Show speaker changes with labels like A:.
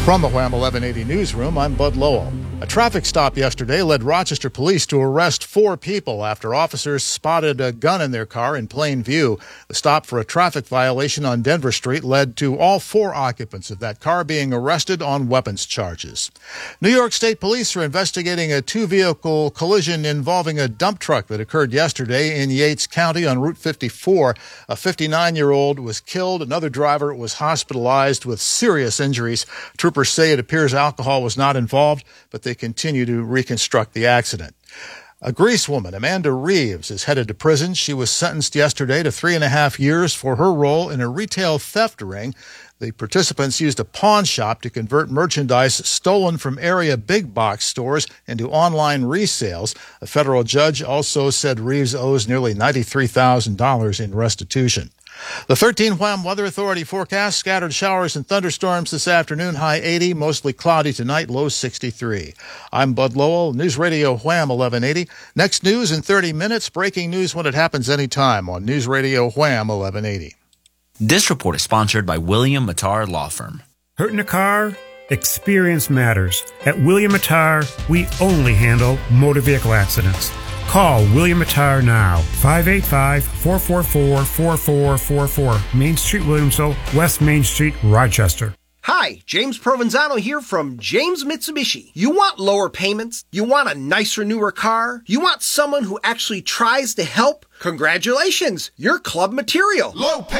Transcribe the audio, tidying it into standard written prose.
A: From the Wham 1180 newsroom, I'm Bud Lowell. A traffic stop yesterday led Rochester police to arrest 4 people after officers spotted a gun in their car in plain view. The stop for a traffic violation on Denver Street led to all 4 occupants of that car being arrested on weapons charges. New York State Police are investigating a 2-vehicle collision involving a dump truck that occurred yesterday in Yates County on Route 54. A 59-year-old was killed. Another driver was hospitalized with serious injuries. Troopers say it appears alcohol was not involved, but they continue to reconstruct the accident. A Greece woman, Amanda Reeves, is headed to prison. She was sentenced yesterday to 3.5 years for her role in a retail theft ring. The participants used a pawn shop to convert merchandise stolen from area big box stores into online resales. A federal judge also said Reeves owes nearly $93,000 in restitution. The 13 Wham Weather Authority forecast: scattered showers and thunderstorms this afternoon, high 80, mostly cloudy tonight, low 63. I'm Bud Lowell, News Radio Wham 1180. Next news in 30 minutes, breaking news when it happens anytime on News Radio Wham 1180.
B: This report is sponsored by William Mattar Law Firm.
C: Hurting a car? Experience matters. At William Mattar, we only handle motor vehicle accidents. Call William Mattar now, 585-444-4444, Main Street, Williamsville, West Main Street, Rochester.
D: Hi, James Provenzano here from James Mitsubishi. You want lower payments? You want a nicer, newer car? You want someone who actually tries to help? Congratulations, you're club material.
E: Low